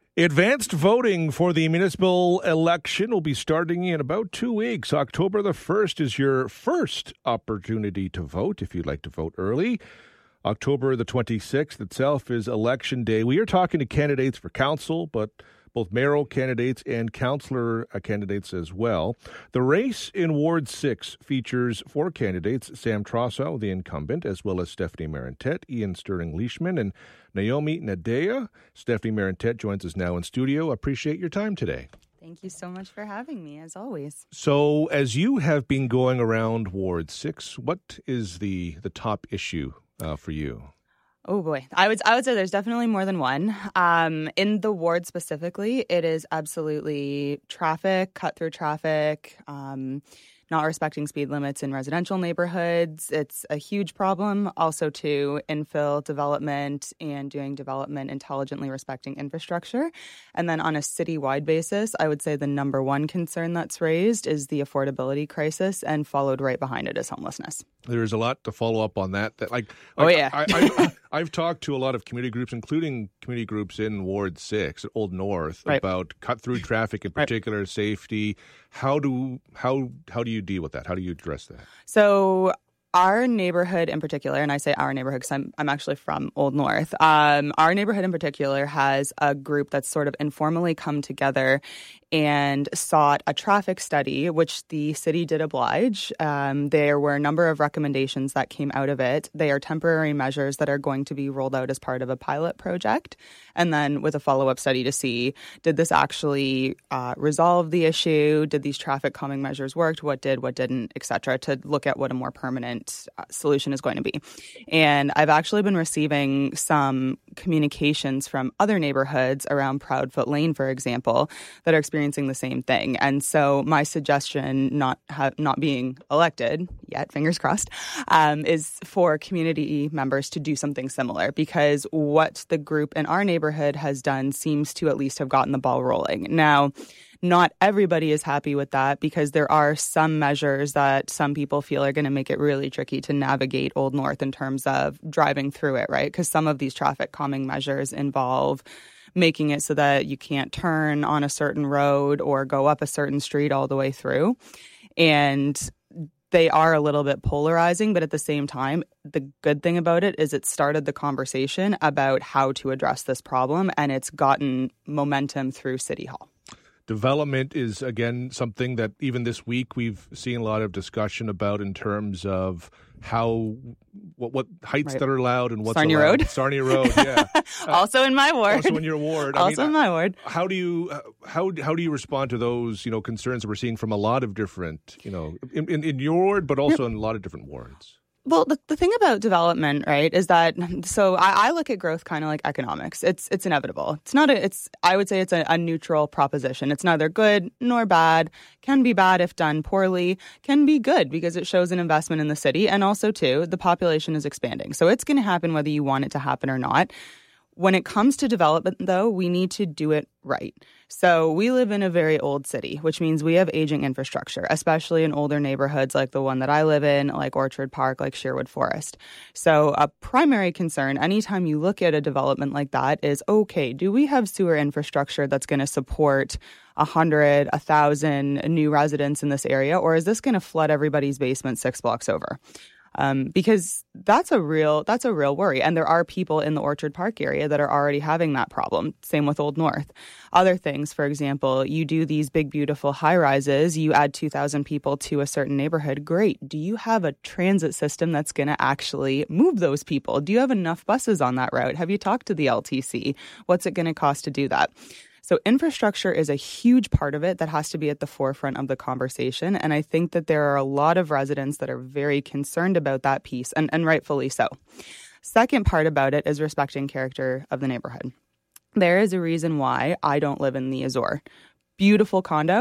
Advanced voting for the municipal election will be starting in about 2 weeks. October the 1st is your first opportunity to vote if you'd like to vote early. October the 26th itself is election day. We are talking to candidates for council, but both mayoral candidates and councillor candidates as well. The race in Ward 6 features 4 candidates: Sam Trosso, the incumbent, as well as Stephanie Marentet, Ian Sterling-Leishman, and Naomi Nadea. Stephanie Marentet joins us now in studio. Appreciate your time today. Thank you so much for having me, as always. So, as you have been going around Ward 6, what is the top issue for you? Oh boy, I would say there's definitely more than one. In the ward specifically, it is absolutely traffic, cut through traffic, not respecting speed limits in residential neighborhoods. It's a huge problem. Also, to infill development and doing development intelligently, respecting infrastructure. And then on a citywide basis, I would say the number one concern that's raised is the affordability crisis, and followed right behind it is homelessness. There's a lot to follow up on that. I've talked to a lot of community groups, including community groups in Ward 6 at Old North, about cut-through traffic in particular, safety. How do you deal with that? How do you address that? So our neighborhood in particular, and I say our neighborhood because I'm actually from Old North, our neighborhood in particular has a group that's sort of informally come together and sought a traffic study, which the city did oblige. There were a number of recommendations that came out of it. They are temporary measures that are going to be rolled out as part of a pilot project, and then with a follow-up study to see, did this actually resolve the issue? Did these traffic calming measures work? What did, what didn't, et cetera, to look at what a more permanent solution is going to be. And I've actually been receiving some communications from other neighborhoods around Proudfoot Lane, for example, that are experiencing the same thing. And so my suggestion, not being elected yet, fingers crossed, is for community members to do something similar, because what the group in our neighborhood has done seems to at least have gotten the ball rolling. Now, not everybody is happy with that, because there are some measures that some people feel are going to make it really tricky to navigate Old North in terms of driving through it, right? Because some of these traffic calming measures involve making it so that you can't turn on a certain road or go up a certain street all the way through. And they are a little bit polarizing, but at the same time, the good thing about it is it started the conversation about how to address this problem, and it's gotten momentum through City Hall. Development is, again, something that even this week we've seen a lot of discussion about in terms of what heights that are allowed and what's Sarnia allowed. Road? Sarnia Road, yeah. Also in my ward. Also in your ward. In my ward. How do you respond to those concerns that we're seeing from a lot of different in your ward, but also in a lot of different wards? Well, the thing about development, right, is that, so I look at growth kind of like economics. It's inevitable. I would say it's a neutral proposition. It's neither good nor bad, can be bad if done poorly, can be good because it shows an investment in the city. And also, too, the population is expanding. So it's going to happen whether you want it to happen or not. When it comes to development, though, we need to do it right. So we live in a very old city, which means we have aging infrastructure, especially in older neighborhoods like the one that I live in, like Orchard Park, like Sherwood Forest. So a primary concern anytime you look at a development like that is, okay, do we have sewer infrastructure that's going to support 100, 1,000 new residents in this area, or is this going to flood everybody's basement 6 blocks over? Because that's a real worry. And there are people in the Orchard Park area that are already having that problem. Same with Old North. Other things, for example, you do these big, beautiful high rises, you add 2,000 people to a certain neighborhood. Great. Do you have a transit system that's going to actually move those people? Do you have enough buses on that route? Have you talked to the LTC? What's it going to cost to do that? So infrastructure is a huge part of it that has to be at the forefront of the conversation. And I think that there are a lot of residents that are very concerned about that piece, and rightfully so. Second part about it is respecting character of the neighborhood. There is a reason why I don't live in the Azure. Beautiful condo.